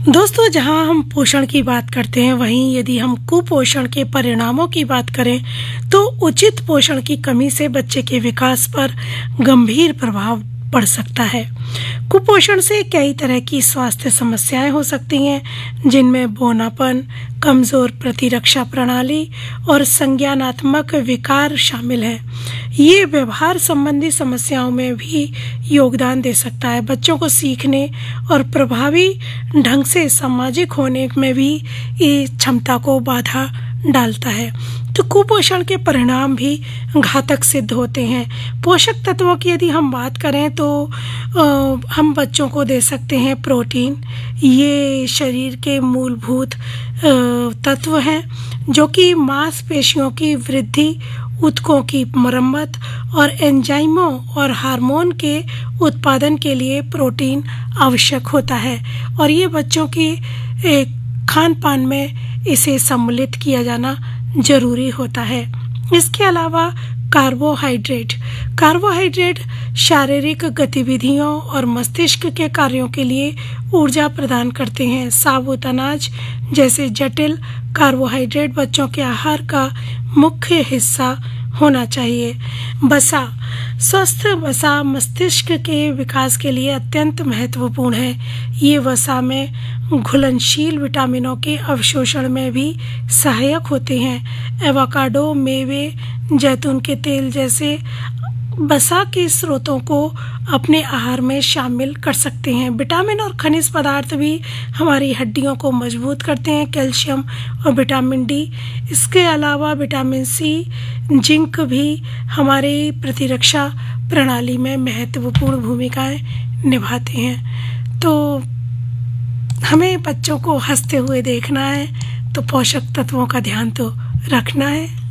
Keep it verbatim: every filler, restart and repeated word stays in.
दोस्तों, जहां हम पोषण की बात करते हैं, वहीं यदि हम कुपोषण के परिणामों की बात करें तो उचित पोषण की कमी से बच्चे के विकास पर गंभीर प्रभाव पड़ सकता है। कुपोषण से कई तरह की स्वास्थ्य समस्याएं हो सकती हैं, जिनमें बौनापन, कमजोर प्रतिरक्षा प्रणाली और संज्ञानात्मक विकार शामिल है। ये व्यवहार संबंधी समस्याओं में भी योगदान दे सकता है। बच्चों को सीखने और प्रभावी ढंग से सामाजिक होने में भी ये क्षमता को बाधा डालता है। तो कुपोषण के परिणाम भी घातक सिद्ध होते हैं। पोषक तत्वों की यदि हम बात करें तो आ, हम बच्चों को दे सकते हैं प्रोटीन। ये शरीर के मूलभूत तत्व हैं जो कि मांसपेशियों की वृद्धि, ऊतकों की मरम्मत और एंजाइमों और हार्मोन के उत्पादन के लिए प्रोटीन आवश्यक होता है, और ये बच्चों के खान पान में इसे सम्मिलित किया जाना जरूरी होता है। इसके अलावा कार्बोहाइड्रेट कार्बोहाइड्रेट शारीरिक गतिविधियों और मस्तिष्क के कार्यों के लिए ऊर्जा प्रदान करते हैं। साबुत अनाज जैसे जटिल कार्बोहाइड्रेट बच्चों के आहार का मुख्य हिस्सा होना चाहिए। वसा स्वस्थ वसा मस्तिष्क के विकास के लिए अत्यंत महत्वपूर्ण है। ये वसा में घुलनशील विटामिनों के अवशोषण में भी सहायक होते हैं। एवोकाडो, मेवे, जैतून के तेल जैसे वसा के स्रोतों को अपने आहार में शामिल कर सकते हैं। विटामिन और खनिज पदार्थ भी हमारी हड्डियों को मजबूत करते हैं। कैल्शियम और विटामिन डी, इसके अलावा विटामिन सी, जिंक भी हमारी प्रतिरक्षा प्रणाली में महत्वपूर्ण भूमिकाएं निभाते हैं। तो हमें बच्चों को हंसते हुए देखना है, तो पोषक तत्वों का ध्यान तो रखना है।